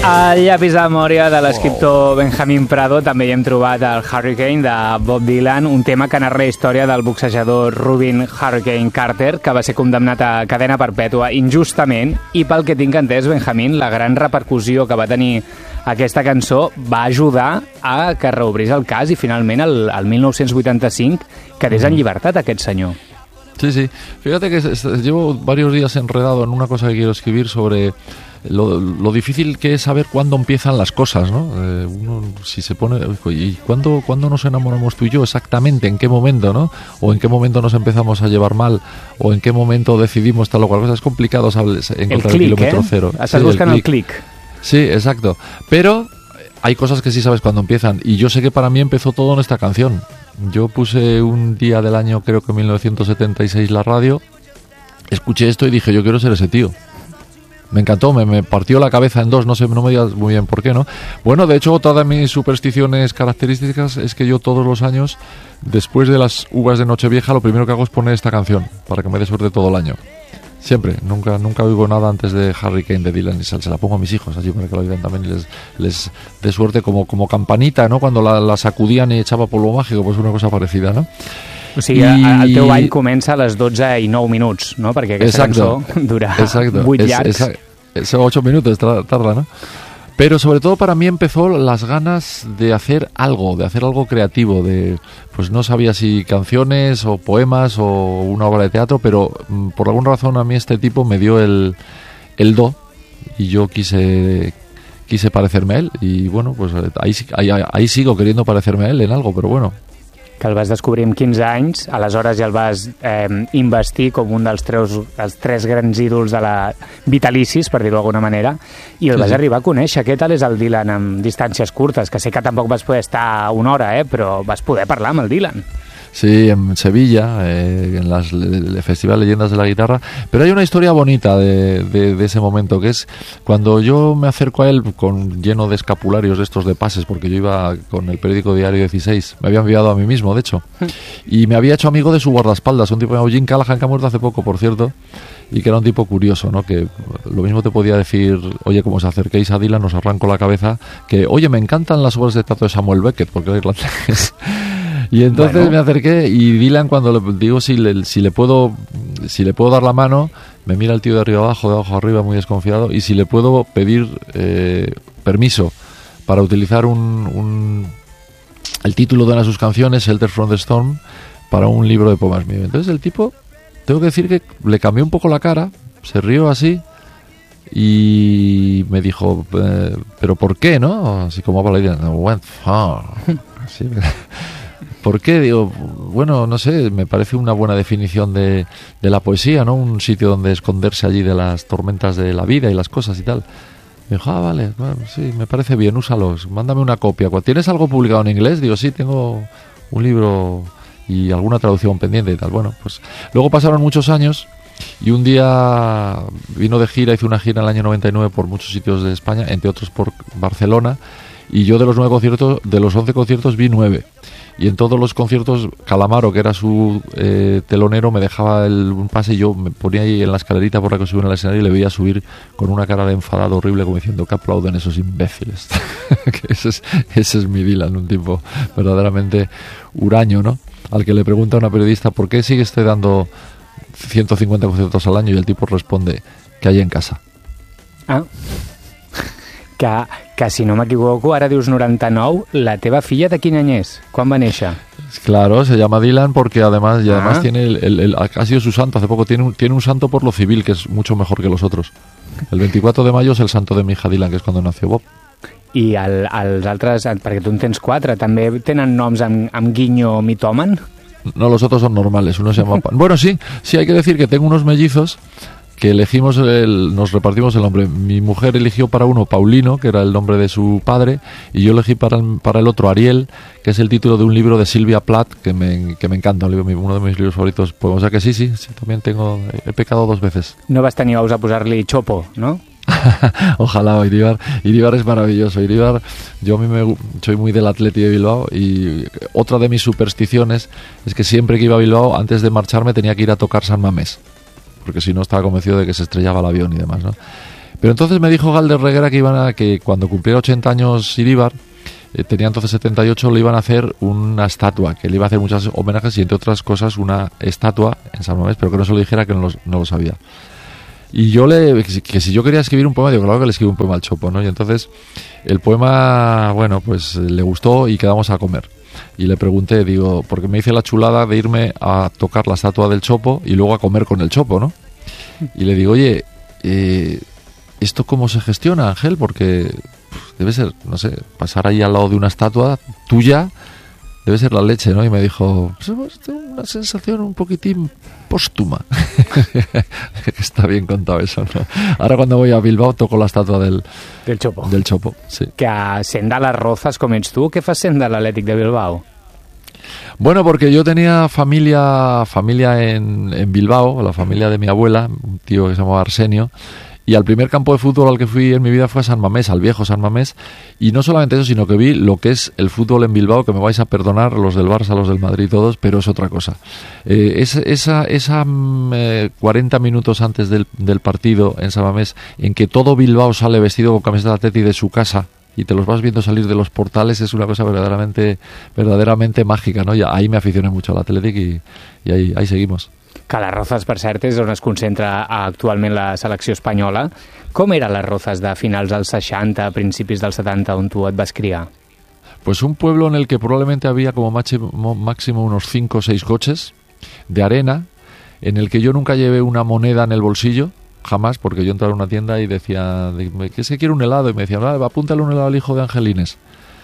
Al llapis de memòria de l'escriptor Benjamin Prado també hi hem trobat el Hurricane de Bob Dylan, un tema que narra la història del boxejador Rubin Hurricane Carter, que va ser condemnat a cadena perpètua injustament, i pel que tinc entès, Benjamin, la gran repercussió que va tenir aquesta cançó va ajudar a que reobrís el cas i finalment el 1985 quedés en llibertat aquest senyor. Sí, sí. Fíjate que llevo varios días enredado en una cosa que quiero escribir sobre lo difícil que es saber cuándo empiezan las cosas, ¿no? Uno si se pone... ¿Y cuándo nos enamoramos tú y yo? Exactamente, ¿en qué momento, no? O en qué momento nos empezamos a llevar mal, o en qué momento decidimos tal o cual cosa. Es complicado encontrar el kilómetro cero. Estás buscando el clic. Sí, exacto. Pero hay cosas que sí sabes cuándo empiezan. Y yo sé que para mí empezó todo en esta canción. Yo puse un día del año, creo que 1976, la radio, escuché esto y dije, yo quiero ser ese tío. Me encantó, me partió la cabeza en dos, no sé, no me digas muy bien por qué, ¿no? Bueno, de hecho, otra de mis supersticiones características es que yo todos los años, después de las uvas de Nochevieja, lo primero que hago es poner esta canción, para que me dé suerte todo el año. Siempre, nunca oigo nada antes de Hurricane de Dylan, y se la pongo a mis hijos, así para que lo oigan también y les dé suerte como campanita, ¿no? Cuando la sacudían y echaba polvo mágico, pues una cosa parecida, ¿no? O sigui, el teu any comença a les 12:09, ¿no? Perquè aquesta cançó dura 8 llargs. 8 minutos tarda, ¿no? Pero sobre todo para mí empezó las ganas de hacer algo creativo, pues no sabía si canciones o poemas o una obra de teatro, pero por alguna razón a mí este tipo me dio el do y yo quise parecerme a él, y bueno, pues ahí sigo queriendo parecerme a él en algo, pero bueno. Que el vas descobrir amb 15 anys, aleshores ja el vas investir com un dels tres grans ídols de la vitalicis, per dir-ho d'alguna manera, i el vas arribar a conèixer. Què tal és el Dylan amb distàncies curtes? Que sé que tampoc vas poder estar una hora, però vas poder parlar amb el Dylan. Sí, en Sevilla, en el Festival Leyendas de la Guitarra. Pero hay una historia bonita de ese momento, que es cuando yo me acerco a él lleno de escapularios estos de pases, porque yo iba con el periódico Diario 16, me había enviado a mí mismo, de hecho, y me había hecho amigo de su guardaespaldas, un tipo llamado Jim Callahan, que ha muerto hace poco, por cierto, y que era un tipo curioso, ¿no? Que lo mismo te podía decir, oye, como os acerquéis a Dylan, os arranco la cabeza, que, oye, me encantan las obras de teatro de Samuel Beckett, porque era irlandés. Y entonces me acerqué, y Dylan, cuando le digo si le puedo dar la mano, me mira el tío de arriba abajo, de abajo arriba, muy desconfiado, y si le puedo pedir permiso para utilizar el título de una de sus canciones, Shelter from the Storm, para un libro de poemas mío. Entonces el tipo, tengo que decir que le cambió un poco la cara, se rió así y me dijo, pero ¿por qué, no? Así como habla la idea, went far. Así, ¿por qué? Digo, bueno, no sé, me parece una buena definición de la poesía, ¿no? Un sitio donde esconderse allí de las tormentas de la vida y las cosas y tal. Me dijo, vale, bueno, sí, me parece bien, úsalos, mándame una copia. ¿Tienes algo publicado en inglés? Digo, sí, tengo un libro y alguna traducción pendiente y tal. Bueno, pues luego pasaron muchos años y un día vino de gira, hizo una gira en el año 99 por muchos sitios de España, entre otros por Barcelona, y yo de los 11 conciertos vi 9. Y en todos los conciertos, Calamaro, que era su telonero, me dejaba un pase y yo me ponía ahí en la escalerita por la que subía al escenario y le veía subir con una cara de enfadado horrible, como diciendo, que aplauden esos imbéciles. Que ese es mi Dylan, un tipo verdaderamente huraño, ¿no? Al que le pregunta a una periodista, ¿por qué sigue usted dando 150 conciertos al año? Y el tipo responde, que hay en casa. Ah. Que si no m'equivoco, ara dius 99, la teva filla de quin any és? Quan va néixer? Claro, se llama Dylan porque además tiene ha sido su santo hace poco, tiene un santo por lo civil que es mucho mejor que los otros. El 24 de mayo es el santo de mi hija Dylan, que es cuando nació Bob. I els altres, perquè tu en tens 4, també tenen noms amb guiño mitòman? No, los otros son normales, uno se llama... Bueno, sí, hay que decir que tengo unos mellizos que elegimos, nos repartimos el nombre. Mi mujer eligió para uno Paulino, que era el nombre de su padre, y yo elegí para el otro Ariel, que es el título de un libro de Sylvia Plath que me encanta, uno de mis libros favoritos. Pues, o sea que sí, también he pecado 2 veces. No vas tenir ous a posar-li Chopo, ¿no? Ojalá, Iribar es maravilloso. Iribar, yo soy muy del Atleti de Bilbao, y otra de mis supersticiones es que siempre que iba a Bilbao, antes de marcharme tenía que ir a tocar San Mamés, porque si no estaba convencido de que se estrellaba el avión y demás, ¿no? Pero entonces me dijo Galder Reguera que cuando cumpliera 80 años Iríbar, tenía entonces 78, le iban a hacer una estatua, que le iba a hacer muchos homenajes y entre otras cosas una estatua en San Mamés, pero que no se lo dijera, que no lo sabía. Y yo que si yo quería escribir un poema, digo, claro que le escribí un poema al Chopo, ¿no? Y entonces el poema, bueno, pues le gustó y quedamos a comer. Y le pregunté, digo, porque me hice la chulada de irme a tocar la estatua del Chopo y luego a comer con el Chopo, ¿no? Y le digo, oye, ¿esto cómo se gestiona, Ángel? Porque debe ser, no sé, pasar ahí al lado de una estatua tuya debe ser la leche, ¿no? Y me dijo, pues tengo una sensación un poquitín póstuma. Está bien contado eso, ¿no? Ahora cuando voy a Bilbao toco la estatua del Chopo. Del Chopo, sí. Que sent de les Rozas com ets tu, què fas sent de l'Atlètic de Bilbao? Bueno, porque yo tenía familia en Bilbao, la familia de mi abuela, un tío que se llamaba Arsenio, y al primer campo de fútbol al que fui en mi vida fue a San Mamés, al viejo San Mamés, y no solamente eso, sino que vi lo que es el fútbol en Bilbao, que me vais a perdonar, los del Barça, los del Madrid, todos, pero es otra cosa. Esa 40 minutos antes del partido en San Mamés, en que todo Bilbao sale vestido con camiseta de Atleti de su casa, y te los vas viendo salir de los portales, es una cosa verdaderamente mágica, ¿no? Y ahí me aficioné mucho al Athletic y ahí seguimos. Que les Rozas, per cert, és on es concentra actualment la selecció espanyola. Com eren les Rozas de finals dels 60, principis dels 70, on tu et vas criar? Pues un pueblo en el que probablemente había como máximo unos 5 o 6 coches de arena, en el que yo nunca llevé una moneda en el bolsillo, jamás, porque yo entraba a una tienda y decía, ¿qué se quiere un helado? Y me decían, apúntale un helado al hijo de Angelines.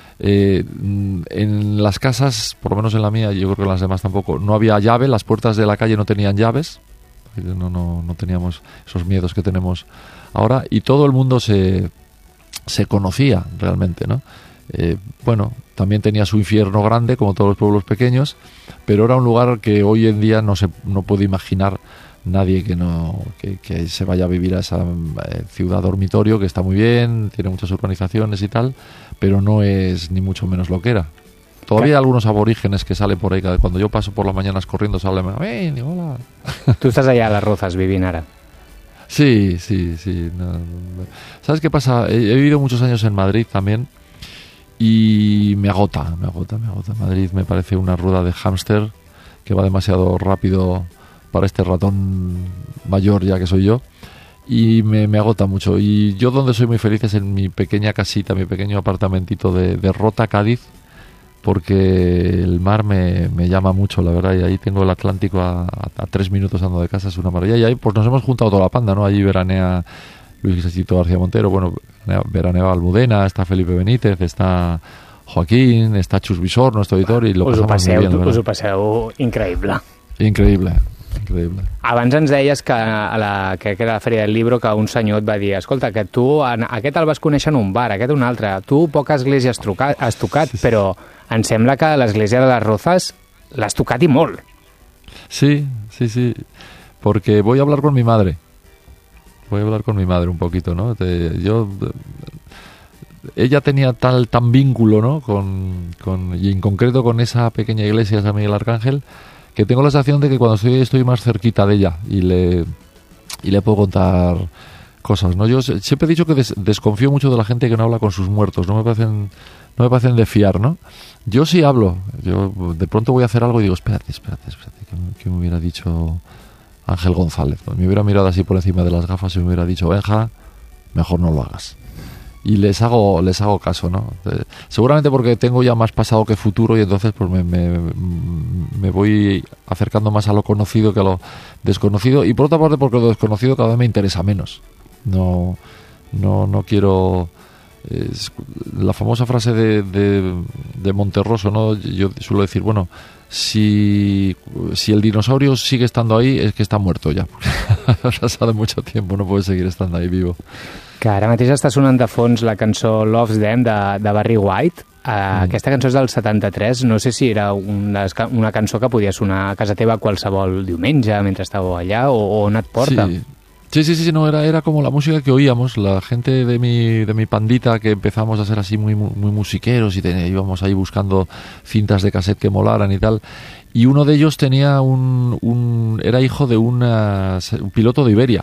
En las casas, por lo menos en la mía, yo creo que en las demás tampoco, no había llave, las puertas de la calle no tenían llaves, no teníamos esos miedos que tenemos ahora, y todo el mundo se conocía realmente, ¿no? Bueno, también tenía su infierno grande, como todos los pueblos pequeños, pero era un lugar que hoy en día no puede imaginar nadie que se vaya a vivir a esa ciudad dormitorio, que está muy bien, tiene muchas urbanizaciones y tal, pero no es ni mucho menos lo que era. Todavía hay algunos aborígenes que salen por ahí, cuando yo paso por las mañanas corriendo salen, hola. Tú estás allá a las Rozas vivint ara. Sí. No. ¿Sabes qué pasa? He vivido muchos años en Madrid también y me agota. Madrid me parece una rueda de hámster que va demasiado rápido para este ratón mayor ya que soy yo, y me agota mucho. Y yo donde soy muy feliz es en mi pequeña casita, mi pequeño apartamentito de Rota, Cádiz, porque el mar me llama mucho, la verdad, y ahí tengo el Atlántico a 3 minutos andando de casa, es una maravilla. Y ahí pues nos hemos juntado toda la panda, ¿no? Allí veranea Luis Sechito García Montero, bueno, veranea Almudena, está Felipe Benítez, está Joaquín, está Chus Visor, nuestro editor, y lo pasamos muy bien. Us ho passeu increïble. Increïble. Abans ens deies que que era la Fèria del Libro, que un senyor et va dir, escolta, que tu aquest el vas conèixer en un bar, aquest un altre, tu poca església has tocat, sí. Però em sembla que l'església de les Rozas l'has tocat i molt. Sí, porque voy a hablar con mi madre un poquito, ¿no? Ella tenía tan vínculo, ¿no? Y en concreto con esa pequeña iglesia de San Miguel Arcángel, que tengo la sensación de que cuando estoy más cerquita de ella y le puedo contar cosas, ¿no? Yo siempre he dicho que desconfío mucho de la gente que no habla con sus muertos, no me parecen de fiar, ¿no? Yo sí hablo, yo de pronto voy a hacer algo y digo, espérate, ¿qué me hubiera dicho Ángel González? Me hubiera mirado así por encima de las gafas y me hubiera dicho, Benja, mejor no lo hagas. Y les hago caso, ¿no? Seguramente porque tengo ya más pasado que futuro y entonces pues me voy acercando más a lo conocido que a lo desconocido, y por otra parte porque lo desconocido cada vez me interesa menos. No quiero... la famosa frase de Monterroso, ¿no? Yo suelo decir, bueno, si el dinosaurio sigue estando ahí es que está muerto ya. Ha pasado mucho tiempo, no puede seguir estando ahí vivo. Que ara mateix està sonant de fons la cançó Love's Them de Barry White. Aquesta cançó és del 73. No sé si era una cançó que podia sonar a casa teva qualsevol diumenge mentre estàveu allà, o on et porta. Sí, no, era como la música que oíamos, la gente de mi pandita, que empezamos a ser así muy musiqueros y íbamos ahí buscando cintas de cassette que molaran y tal. Y uno de ellos tenía era hijo de un piloto de Iberia.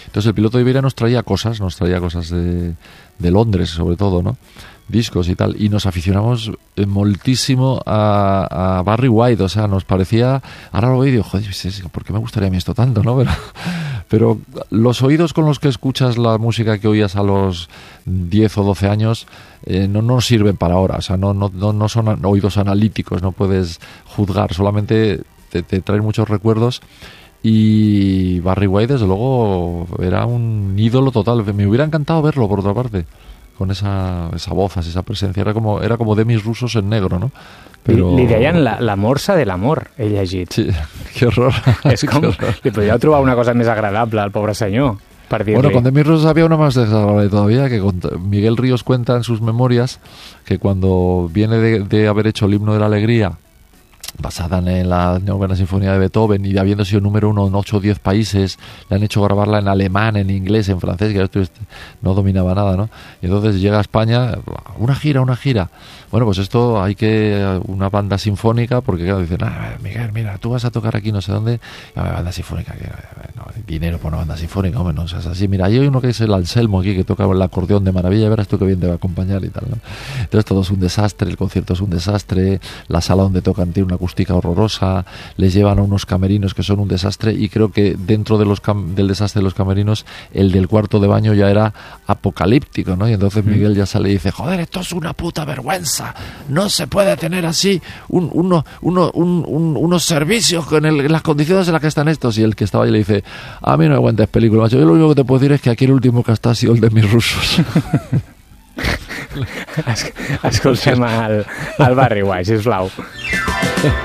Entonces el piloto de Iberia nos traía cosas de Londres sobre todo, ¿no? Discos y tal, y nos aficionamos moltísimo a Barry White, o sea, nos parecía, ahora lo veo y digo, joder, ¿por qué me gustaría a mí esto tanto, no? Pero los oídos con los que escuchas la música que oías a los 10 o 12 años no sirven para ahora, o sea, no son oídos analíticos, no puedes juzgar, solamente te traen muchos recuerdos. Y Barry White, desde luego, era un ídolo total. Me hubiera encantado verlo, por otra parte, con esa voz, esa presencia. Era como Demis Roussos en negro, ¿no? Però... Li deien la morsa de l'amor, he llegit. Sí, que horror. És com... Li podríeu trobar una cosa més agradable al pobre senyor, per dir-li. Bueno, con Demis Roussos había una más desagradable todavía, que Miguel Ríos cuenta en sus memorias que cuando viene de haber hecho el himno de la alegría, basada en la novena sinfonía de Beethoven, y habiendo sido número 1 en 8 o 10 países, le han hecho grabarla en alemán, en inglés, en francés, que no dominaba nada, ¿no? Y entonces llega a España, una gira. Bueno, pues esto hay que una banda sinfónica, porque claro, dicen, Miguel, mira, tú vas a tocar aquí no sé dónde, banda sinfónica, no, dinero por una banda sinfónica, hombre, no seas así. Mira, hay uno que es el Anselmo aquí, que toca el acordeón de maravilla, y verás tú que bien te va a acompañar y tal, ¿no? Entonces todo es un desastre, el concierto es un desastre, la sala donde tocan tiene una acústica horrorosa, les llevan a unos camerinos que son un desastre, y creo que dentro de del desastre de los camerinos, el del cuarto de baño ya era apocalíptico, ¿no? Y entonces Miguel ya sale y dice, joder, esto es una puta vergüenza, no se puede tener así unos servicios en las condiciones en las que están estos. Y el que estaba ahí le dice, a mí no me cuentes películas, macho, yo lo único que te puedo decir es que aquí el último que ha sido el de mis rusos. Escoltem el Barry White, sisplau.